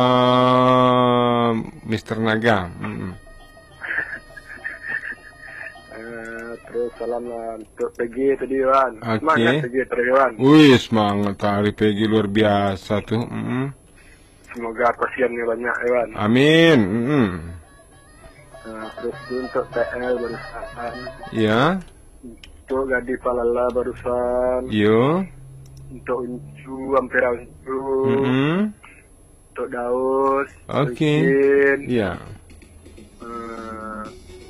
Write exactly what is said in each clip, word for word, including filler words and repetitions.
uh, mister Naga. Mm-mm. Uh, terus salam lah untuk P G tadi Wan. Oke. Semangat P G tadi Wan. Wih, semangat hari P G luar biasa tuh. Mm-mm. Semoga pasiennya banyak Wan. Amin. Mm-mm. Uh, terus untuk T L barusan. Ya. Untuk Gadi Palala barusan. Yo. Untuk Uncu Ampera Uncu. Mm-mm. Untuk Daus. Oke. Okay. Ya. Uh,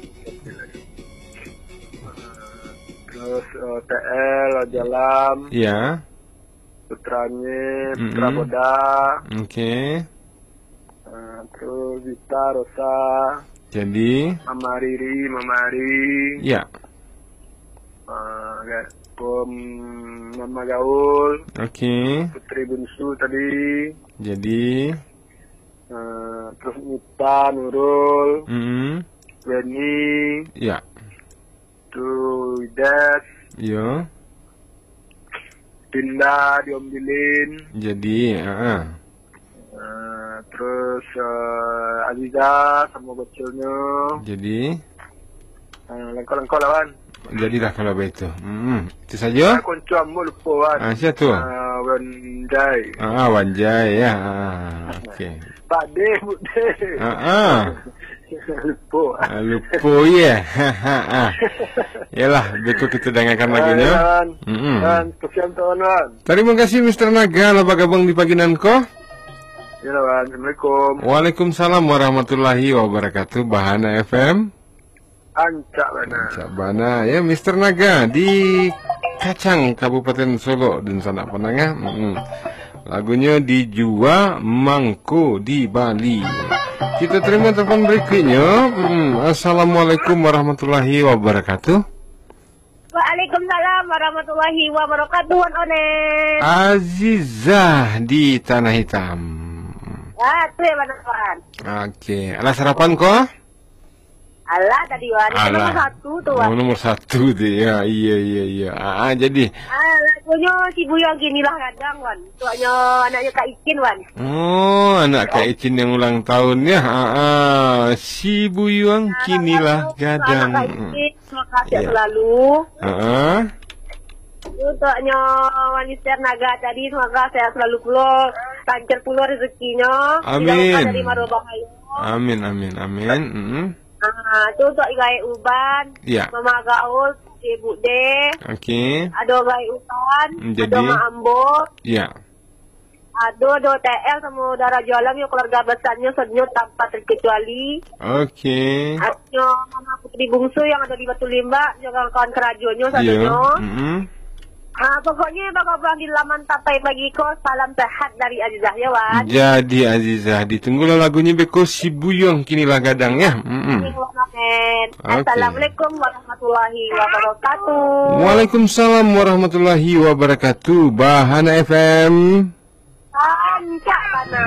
terus uh, T L Jalam. Ya. Putranya, Mm-mm. Putra Boda. Oke. Okay. Uh, terus Vita Rosa. Jadi. Mama Riri, Mama Ari. Ya. Uh, Pom Mama Gaul. Oke. Okay. Putri Bunsu tadi. Jadi. Uh, terus Nita, Nurul. Mm-hmm. Weni. Ya. Tuh Widas. Yo. Dinda, diombilin. Jadi, uh-uh. uh, terus uh, Aziza sama bocilnya. Jadi, uh, lengkol-lengkol lawan. jadilah kalau begitu. Hmm, itu saja. Aku cuma lupa wan. Ah, siapa tu? Uh, Wanjai. Ah, Wanjai ya. Ah, okey. Pak De, Bu De. Ah, ah. Lupa. Ah, lupa ya. Ha Yalah, betul kita dengarkan lagunya. Hmm. Dan kesian tuan wan. Terima kasih mister Naga, apa gabung di pagi nanko? Ya wan, Assalamualaikum. Waalaikumsalam warahmatullahi wabarakatuh. Bahana F M. Ancak Bana. Ancak Bana ya mister Naga di Kacang Kabupaten Solo dan sana Penangah. Mm-mm. Lagunya di Jua Mangko di Bali. Kita terima telepon berikutnya. Mm. Assalamualaikum warahmatullahi wabarakatuh. Waalaikumsalam warahmatullahi wabarakatuh. Onen. Azizah di Tanah Hitam. Ah, tuh ya Wan. Oke, alas sarapan kok? Alah tadi Wan, itu nomor satu tuh Wan. Oh, nomor satu tuh ya, iya iya iya. Ah, jadi. Ah, lagunya si Buyang ginilah kadang Wan. Tuanya anaknya Kak Ikin Wan. Oh, anak Kak Icin yang ulang tahun ya. Ah, ah. Si Buyang nah, kinilah gadang. Kak Ikin, semoga sehat yeah. selalu. Ah. Untuknya Mister Naga tadi semoga sehat selalu pula, lancar pula rezekinya. Amin. Tidak dari bahaya. Amin amin amin. Mm. Ah, itu untuk Igai Uban, ya. Mama Gaul, Ibu De. Oke. Okay. Ada Igai Uban, jadi, ada Ma Ambo. Ya. Ada do T L sama Dara Jualam yang keluarga besarnya senyum tanpa terkecuali. Oke. Okay. Ada Mama Putri Bungsu yang ada di Batu Limba, juga kawan kerajonnya satunya. Yeah. Mm-hmm. Ah, pokoknya bapak-bapak di laman tapai bagi ko, salam sehat dari Azizah ya Wan. Jadi Azizah, ditunggulah lagunya beko si Buyong kinilah gadang ya. Mm-hmm. Okay. Assalamualaikum warahmatullahi wabarakatuh. Waalaikumsalam warahmatullahi wabarakatuh. Bahana F M. Ancak Bana.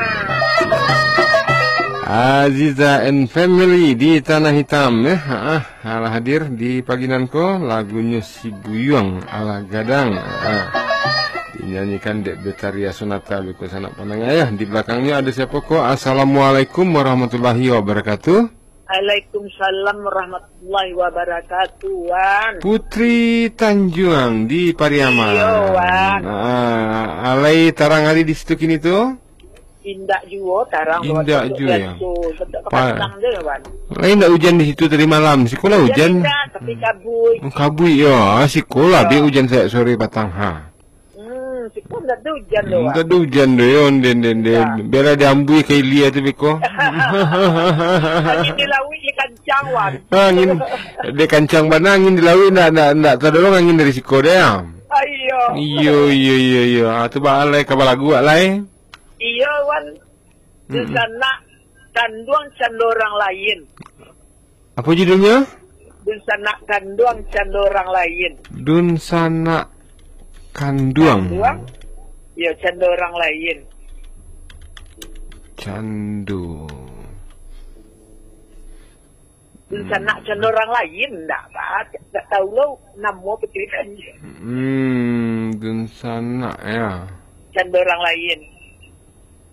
Aziza and Family di Tanah Hitam ya. Ah, ala hadir di pagi nanko lagunya si Buyong ala gadang. Ah, dinyanyikan Dek Betaria Sonata beko sanak panang ayah. Di belakangnya ada siapa kok? Assalamualaikum warahmatullahi wabarakatuh. Waalaikumsalam warahmatullahi wabarakatuh Wan. Putri Tanjuang di Pariaman. Iya Wan. Ah, alai tarang ali di situ kini tuh. Indah juga tarang. Indah juga ya. Pak. Lain tak hujan di situ tadi malam. Sekolah hujan. Indah, tapi kabui. Kabui ya. Sekolah dia hujan saya sore patang ha. Hmm, sekolah tak ada hujan doh. Tak ada hujan doh. Den den den. Bela diambui ke Ilia tu beko. Angin di laut di kancang Wan. Angin di kancang mana angin di laut nak nak nak terdorong angin dari sekolah dia. Ayo. Iyo iyo iyo iyo. Tu balai kabar lagu alai. Iya Wan, di sana kanduang candorang lain. Apa judulnya? Dun sana kanduang candorang lain. Dun sana kanduang. Kanduang? Iya candorang lain. Candu. Dun sana candorang lain, enggak Pak. Tak tahu lo nama peceritaannya. Hmm, dun sana ya. Candorang lain.